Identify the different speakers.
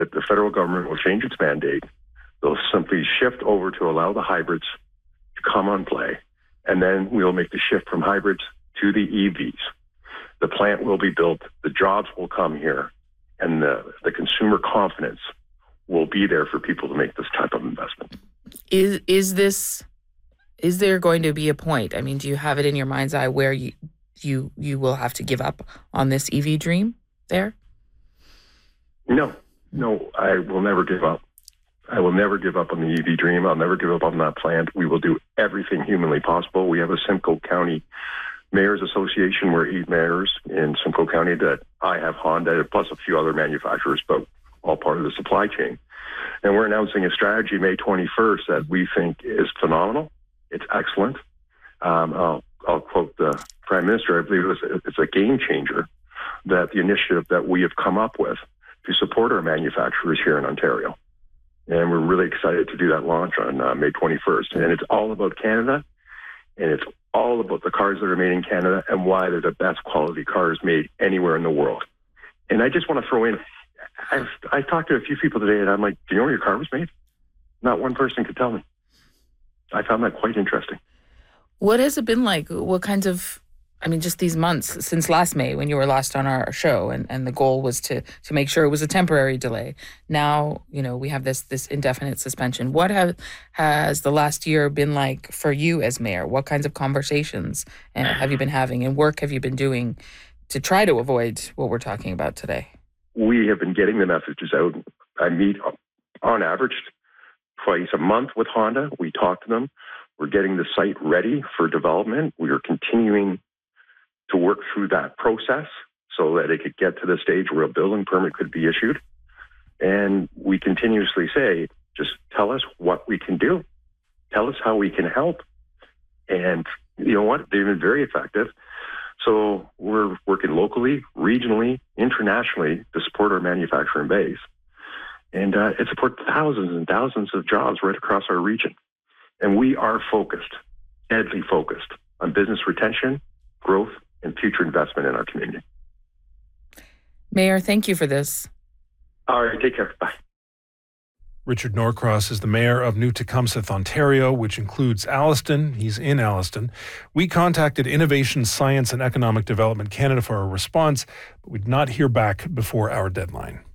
Speaker 1: that the federal government will change its mandate. They'll simply shift over to allow the hybrids to come on play, and then we'll make the shift from hybrids to the EVs. The plant will be built, the jobs will come here, and the consumer confidence will be there for people to make this type of investment.
Speaker 2: Is there going to be a point? I mean, do you have it in your mind's eye where you will have to give up on this EV dream there?
Speaker 1: No, I will never give up. I will never give up on the EV dream. I'll never give up on that plant. We will do everything humanly possible. We have a Simcoe County Mayors Association. We're 8 mayors in Simcoe County that I have Honda, plus a few other manufacturers, but all part of the supply chain. And we're announcing a strategy May 21st that we think is phenomenal. It's excellent. I'll quote the Prime Minister. I believe it's a game changer, that the initiative that we have come up with to support our manufacturers here in Ontario. And we're really excited to do that launch on May 21st. And it's all about Canada, and it's all about the cars that are made in Canada and why they're the best quality cars made anywhere in the world. And I just want to throw in, I talked to a few people today, and I'm like, do you know where your car was made? Not one person could tell me. I found that quite interesting.
Speaker 2: What has it been like? What kinds of, just these months since last May when you were last on our show, and the goal was to make sure it was a temporary delay. Now, we have this indefinite suspension. What has the last year been like for you as mayor? What kinds of conversations have you been having, and work have you been doing to try to avoid what we're talking about today?
Speaker 1: We have been getting the messages out. I meet on average twice a month with Honda. We talk to them. We're getting the site ready for development. We are continuing to work through that process so that it could get to the stage where a building permit could be issued. And we continuously say, just tell us what we can do. Tell us how we can help. And you know what? They've been very effective. So we're working locally, regionally, internationally to support our manufacturing base. And it supports thousands and thousands of jobs right across our region. And we are focused, deadly focused, on business retention, growth, and future investment in our community.
Speaker 2: Mayor, thank you for this.
Speaker 1: All right, take care. Bye.
Speaker 3: Richard Norcross is the mayor of New Tecumseth, Ontario, which includes Alliston. He's in Alliston. We contacted Innovation, Science and Economic Development Canada for a response, but we did not hear back before our deadline.